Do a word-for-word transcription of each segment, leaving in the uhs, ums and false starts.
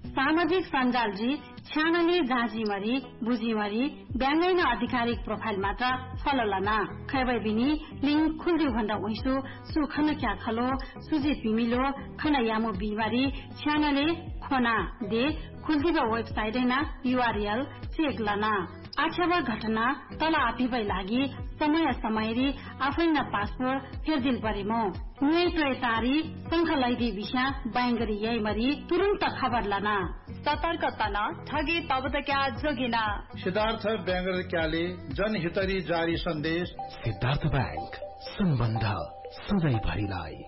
सामाजिक सञ्जालजी छ्यानली जाँजीमरी बुझीमरी ब्याङ्गैन आधिकारिक प्रोफाइल मात्र फलोलना खैबै बिनी लिंक खुल्दिउ भन्दा उइसु सुखन क्या खलो सुजित बिमिलो खना यामो बिमारी छ्यानले खोना दे खुल्दिबा वेबसाइट हैन यूआरएल चेक लना आछ्यावर घटना तल आपिबै लागि समय समयरी आफैना पासपोर्ट फेरदिल परिमो नुई टोय तारी संखलैदी विषा बैंगरी यैमरी तुरन्त खबर लना सतर्कता न ठगी तब त क्या जोगिना सिद्धार्थ बैंगर क्याले जनहितरी जारी सन्देश सिद्धार्थ बैंक सम्बन्ध सधैँ भरिलाई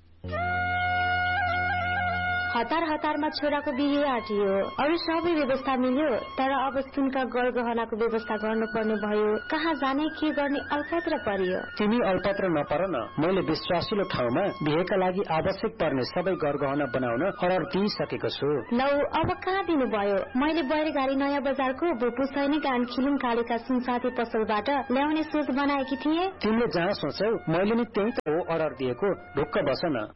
हतार हतारमा छोराको बिहे आटियो अरू सबै व्यवस्था मिल्यो तर अब सुनका गरगहनाको व्यवस्था गर्नुपर्ने भयो कहाँ जाने के गर्ने अल्पत्र परियो तिमी अल्पत्र नपर न मैले विश्वासिलो ठाउँमा बिहेका लागि आवश्यक पर्ने सबै गरगहना बनाउन अर्डर दिइसकेको छु लौ अब कहाँ दिनुभयो मैले बैरगाडी नयाँ बजारको बुपु सैनिक एन्ड खिलुङ कालेका सुनसाथी पसलबाट ल्याउने सोच बनाएकी थिए तिमीले जहाँ सोचौ मैले नि त्यही त हो अर्डर दिएको ढुक्क बस न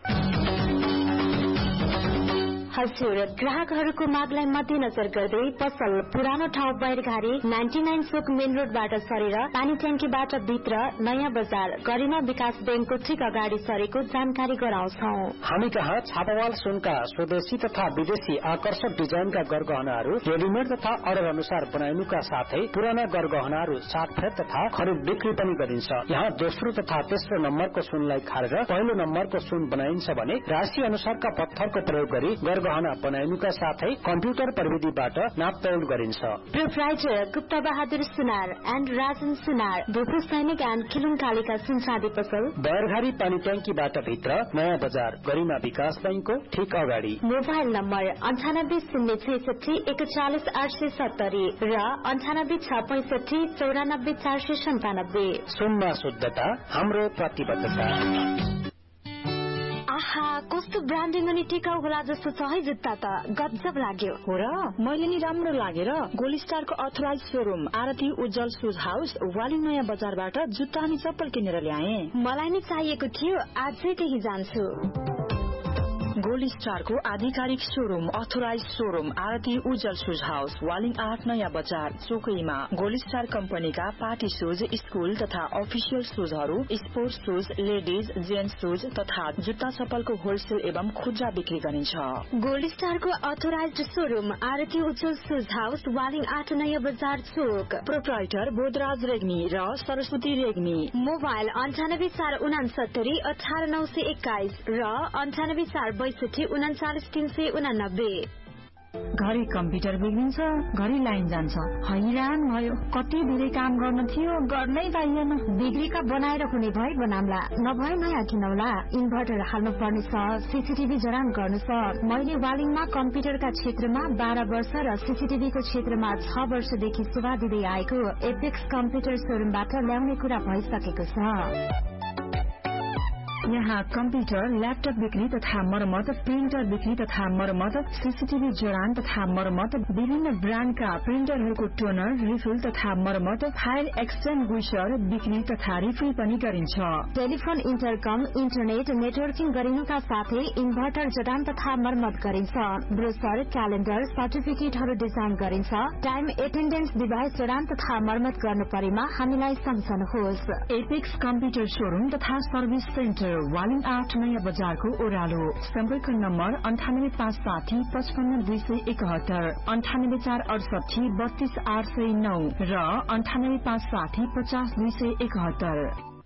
हजुर ग्राहकहरूको मागलाई मध्यनजर गर्दै पसल पुरानो ठाउँ बैरघारी नाइन्टी नाइन चोक मेन रोडबाट सरेर पानी ट्याङ्कीबाट भित्र नयाँ बजार गरिमा विकास बैंकको ठिक अगाडि सरेको जानकारी गराउँछौ हामी कहाँ छापावाल सुनका स्वदेशी तथा विदेशी आकर्षक डिजाइनका गरगहनाहरू रेडिमेड तथा अर्डर अनुसार बनाइनुका साथै पुराना गरगहनाहरू साटफेर तथा खरिद बिक्री पनि गरिन्छ यहाँ दोस्रो तथा तेस्रो नम्बरको सुनलाई खारेर पहिलो नम्बरको सुन बनाइन्छ भने राशि अनुसारका पत्थरको प्रयोग गरी गहना बनाइनुका साथै कम्प्युटर प्रविधिबाट नापतोल गरिन्छ proprietor Gupta Bahadur Sunar and Rajan सुनार बुपु सैनिक एन्ड खिलुङ कालेका सुनसादी पसल बैरघारी पानी ट्याङ्कीबाट भित्र नयाँ बजार गरिमा विकास बैंकको ठिक अगाडि मोबाइल नम्बर अन्ठानब्बे शून्य छैसठी एकचालिस आठ सय सत्तरी र अन्ठानब्बे छ पैसठी चौरानब्बे चार सय सन्तानब्बे सुनमा शुद्धता हाम्रो प्रतिबद्धता आहा कस्तो ब्रान्डिङ अनि टिकाउ होला जस्तो छ है जुत्ता त गजब लाग्यो हो र मैले नि राम्रो लागेर गोल्ड स्टारको अथराइज शोरूम आरती उज्जवल शूज हाउस वाली नयाँ बजारबाट जुत्ता अनि चप्पल किनेर ल्याए मलाई नि चाहिएको थियो आजै त्यही जान्छु गोल्ड स्टारको आधिकारिक शोरूम अथोराइज शोरूम आरती उज्जवल शूज हाउस वालिङ आठ नयाँ बजार चोकैमा गोल्ड स्टार कम्पनीका पार्टी शूज स्कूल तथा official शूजहरू sports shoes ladies gents shoes तथा जुत्ता चप्पलको होलसेल एवं खुद्रा बिक्री गरिन्छ गोल्ड स्टारको अथोराइज शोरूम आरती उज्जवल शूज हाउस वालिङ आठ नयाँ बजार चोक प्रोप्राइटर बोधराज रेग्मी र सरस्वती रेग्मी मोबाइल अन्ठानब्बे चार उनासत्तरी अठार नौ सय एक्काइस र अन्ठानब्बे चार बैसठी उनाचालिस तीन सय उनानब्बे घरि कम्प्युटर बिग्रिन्छ घरि लाइन जान्छ हैरान भयो कति धेरै काम गर्न थियो गर्नै पाइएन बिग्रीका बनाएर हुने भए बनाम्ला नभए नयाँ किनौला इन्भर्टर हाल्नु पर्ने छ सीसीटीभी जडान गर्नु छ मैले वालिङमा कम्प्युटरका क्षेत्रमा बाह्र वर्ष र सीसीटीभीको क्षेत्रमा छ वर्षदेखि सेवा दिँदै आएको एपेक्स कम्प्युटर शोरूमबाट ल्याउने कुरा भइसकेको छ यहाँ कम्प्युटर ल्यापटप बिक्री तथा मर्मत प्रिन्टर बिक्री तथा मर्मत सीसीटीभी जडान तथा मर्मत विभिन्न ब्रान्डका प्रिन्टरहरूको टोनर रिफिल तथा मर्मत फाइल एक्सटिङ्ग्विशर बिक्री तथा रिफिल पनि गरिन्छ टेलिफोन इन्टरकम इन्टरनेट नेटवर्किङ गरिनुका साथै इन्भर्टर जडान तथा मर्मत गरिन्छ ब्रोसर क्यालेण्डर सर्टिफिकेटहरू डिजाइन गरिन्छ टाइम एटेन्डेन्स डिभाइस जडान तथा मर्मत गर्नु परेमा हामीलाई सम्झनुहोस् एपेक्स कम्प्युटर शोरूम तथा सर्भिस सेन्टर वालिङ आठ नयाँ बजारको ओह्रालो सम्पर्क नम्बर अन्ठानब्बे पाँच साठी पचपन्न दुई सय एकहत्तर अन्ठानब्बे चार अडसठी बत्तीस आठ सय नौ र अन्ठानब्बे पाँच साठी पचास दुई सय एकहत्तर